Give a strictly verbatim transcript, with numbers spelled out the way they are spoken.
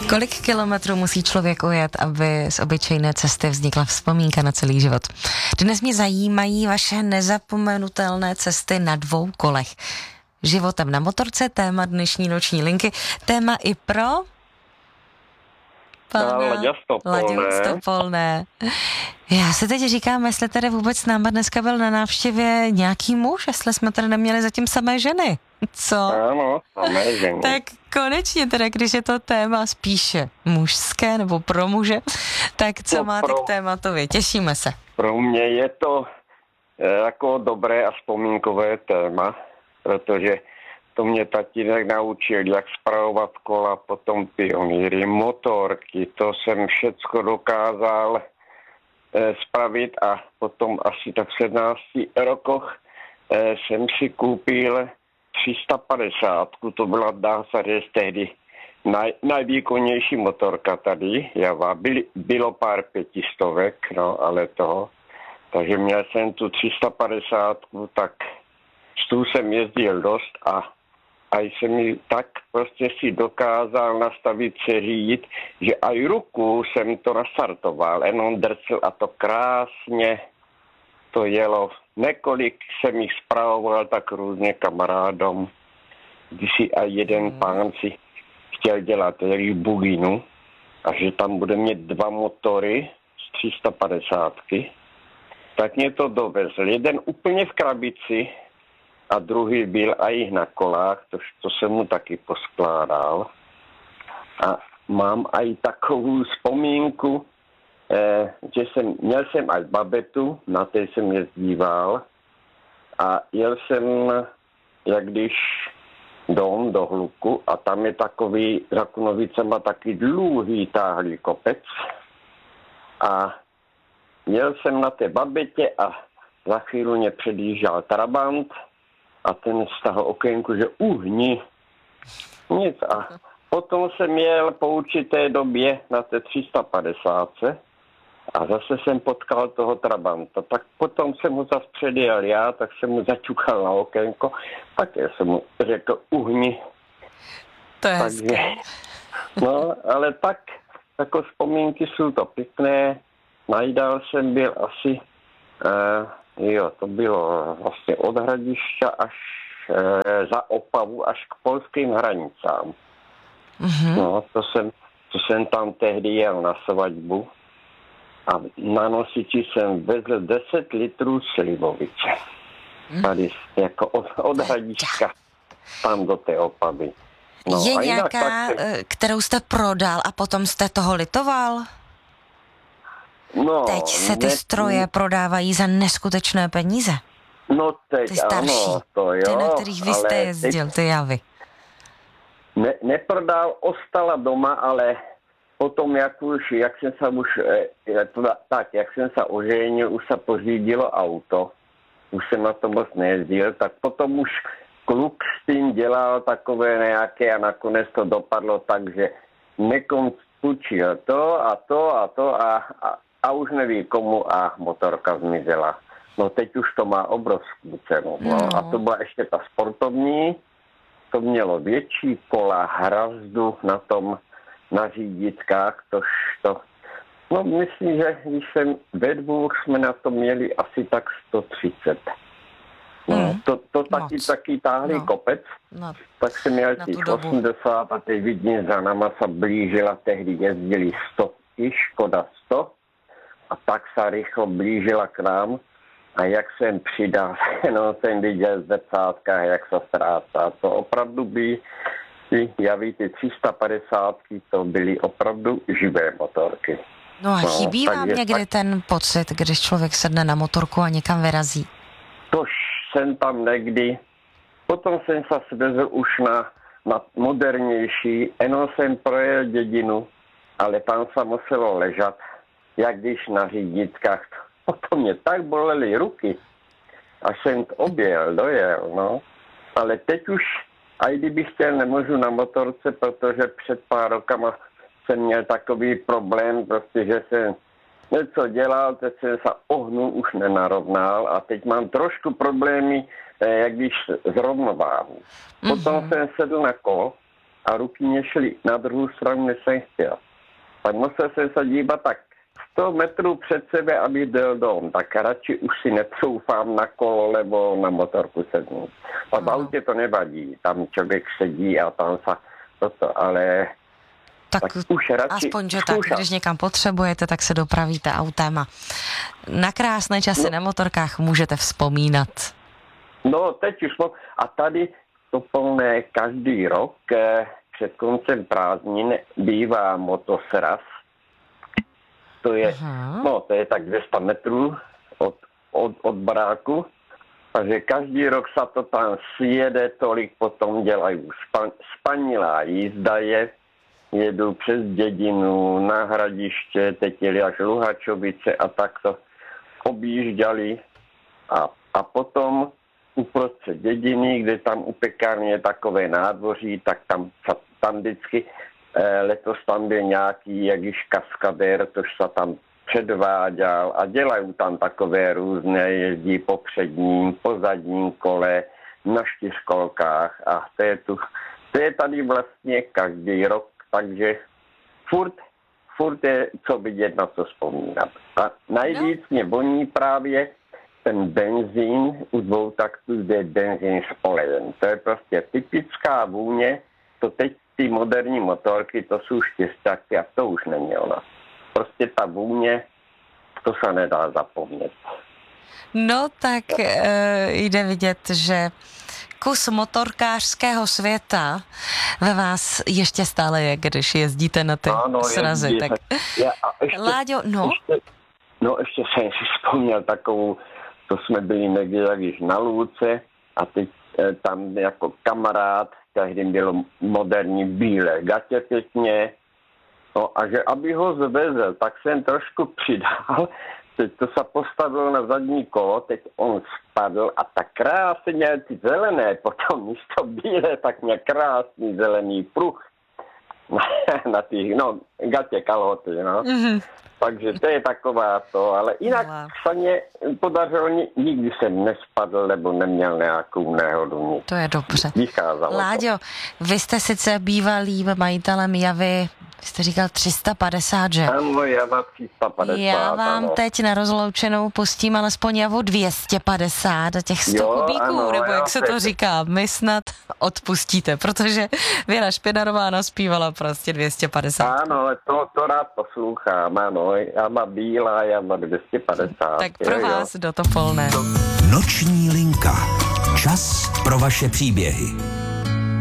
Kolik kilometrů musí člověk ujet, aby z obyčejné cesty vznikla vzpomínka na celý život? Dnes mě zajímají vaše nezapomenutelné cesty na dvou kolech. Životem na motorce, téma dnešní noční linky, téma i pro... Pana Laďa Stopolné. Stopolné. Já se teď říkám, jestli tady vůbec s náma dneska byl na návštěvě nějaký muž, jestli jsme tady neměli zatím samé ženy. Co? Ano, samé ženy. Tak konečně teda, když je to téma spíše mužské nebo pro muže, tak co no máte pro... k tématovi? Těšíme se. Pro mě je to jako dobré a vzpomínkové téma, protože to mě tatínek naučil, jak spravovat kola, potom pionýry, motorky, to jsem všecko dokázal eh, spravit a potom asi tak v sedmnácti rokoch eh, jsem si koupil tři sta padesát, to byla, dá se říct, tehdy naj, nejvýkonnější motorka tady, Java, Byli, bylo pár pětistovek, no, ale toho, takže měl jsem tu tři sta padesát, tak s tou jsem jezdil dost a a jsem mi tak prostě si dokázal nastavit se řídit, že aj ruku jsem to nastartoval, jenom drcel a to krásně to jelo. Několik jsem jich spravoval tak různě kamarádům, když si aj jeden mm. pán si chtěl dělat tedy buginu a že tam bude mít dva motory z tři sta padesát, tak mě to dovezl. Jeden úplně v krabici, a druhý byl aj na kolách, to, to jsem mu taky poskládal. A mám aj takovou vzpomínku, eh, že jsem, měl jsem aj babetu, na té jsem jezdíval a jel jsem, jak když dom do Hluku a tam je takový, za Kunovicema taky dlouhý táhlý kopec a jel jsem na té babetě a za chvíli mě předjížděl Trabant a ten z toho okénku, že uhni. Nic. A potom jsem jel po určité době na té tři sta padesát a zase jsem potkal toho Trabanta. Tak potom jsem mu zase předjel já, tak jsem mu začukal na okénko, tak já jsem mu řekl uhni. To je hezké. No, ale tak, jako vzpomínky jsou to pěkné. Najdal jsem byl asi... Uh, Jo, to bylo vlastně od Hradišťa až e, za Opavu až k polským hranicám. Mm-hmm. No, to jsem, to jsem tam tehdy jel na svatbu a na nosiči jsem vezl deset litrů slivovice. Mm. Tady jako od, od Hradišťa tam do té Opavy. No, je nějaká, tak, kterou jste prodal a potom jste toho litoval? No, teď se ty ne, stroje prodávají za neskutečné peníze. No teď ty starší, ano, to jo. Ty, na kterých vy jste jezdil, ty Javy. Ne, neprodal, ostala doma, ale potom, jak už, jak jsem se už, tak, jak jsem se oženil, už se pořídilo auto, už jsem na to moc nejezdil, tak potom už kluk s tím dělal takové nějaké a nakonec to dopadlo tak, že nekončil to a to a to a, a A už neví komu a motorka zmizela. No teď už to má obrovskou cenu. No. No. A to byla ještě ta sportovní. To mělo větší kola, hrazdu na tom, na řídítkách. Tož to... No myslím, že když jsem ve dvou, jsme na to měli asi tak sto třicet. No, mm. To, to taky, taky táhlý no. kopec. No. Tak jsem měl těch osmdesát a ty vidně za náma se blížila. Tehdy jezdili sto, i Škoda sto. A tak se rychle blížila k nám a jak jsem přidal, no jsem viděl v zrcátkách, jak se ztrácá. To opravdu by, javí ty tři sta padesát, to byly opravdu živé motorky. No a chybí no, vám někdy tak... ten pocit, když člověk sedne na motorku a někam vyrazí? Tož jsem tam někdy, potom jsem se svezl už na, na modernější, jenom jsem projel dědinu, ale tam se muselo ležat. Jak když na řídítkách, potom mě tak bolely ruky, až jsem to objel, dojel, no. Ale teď už, a i kdybych chtěl, nemůžu na motorce, protože před pár rokama jsem měl takový problém, prostě, že jsem něco dělal, teď jsem se ohnul, už nenarovnal a teď mám trošku problémy, jak když z rovnováhu. Potom mm-hmm. jsem sedl na kolo a ruky mě šly na druhou stranu, než jsem chtěl. Tak musel jsem se dívat tak sto metrů před sebe, aby byl dom. Tak radši už si netřoufám na kolo nebo na motorku sednout. A v autě to nevadí. Tam člověk sedí a tam se toto, ale... Tak, tak už radši aspoň, že tak, když někam potřebujete, tak se dopravíte autem a na krásné časy no, na motorkách můžete vzpomínat. No, teď už a tady to plné každý rok eh, před koncem prázdnin bývá motosraz. To je, uh-huh. no, to je tak dvě stě metrů od, od, od baráku. Takže každý rok se to tam sjede, tolik potom dělají. Span, spanilá jízda je, jedu přes dědinu, na Hradiště, teď jeli až Luhačovice a tak to objížděli. A, a potom uprostřed dědiny, kde tam u pekárny je takové nádvoří, tak tam, tam vždycky eh, letos tam byl nějaký jakiž kaskadér, což se tam předváděl a dělají tam takové různé, jezdí po předním, po zadním kole, na čtyřkolkách a to je, tu, to je tady vlastně každý rok, takže furt, furt je co vidět, na co vzpomínat. A nejvíc no. mě voní právě ten benzín u dvou taktů, kde je benzín spolejen. To je prostě typická vůně, to teď ty moderní motorky, to jsou čtyřtakty a to už není ona. Prostě ta vůně, to se nedá zapomnět. No tak e, jde vidět, že kus motorkářského světa ve vás ještě stále je, když jezdíte na ty ano, srazy. Jezdí, tak... Já, ještě, Láďo, no? Ještě, no ještě jsem si vzpomněl takovou, to jsme byli někdy jak na Lůce a teď e, tam jako kamarád, tehdy bylo moderní bílé gatě pěkně, no a že aby ho zvezl, tak jsem trošku přidal, teď to se postavilo na zadní kolo, teď on spadl a tak krásně měl ty zelené, potom místo bílé, tak měl krásný zelený pruh na těch, no, gatě kalhoty, no. Mm-hmm. Takže to je taková to, ale jinak wow. se mě podařilo, nikdy jsem nespadl nebo neměl nějakou nehodu. To je dobře. Vycházalo Láďo, to. Vy jste sice bývalým majitelem Javy, jste říkal tři sta padesát, že? Ano, Java tři sta padesát. Já vám ano. teď na rozloučenou pustím alespoň Javu dvě stě padesát a těch sto jo, kubíků, ano, nebo jak se to říká, my snad odpustíte, protože Věra Špinarová naspívala prostě dvě stě padesát. Ano, to, to rád poslouchám, ano, Java bílá, Java dvě stě padesát. Tak pro jo, vás jo. do to polné. Noční linka. Čas pro vaše příběhy.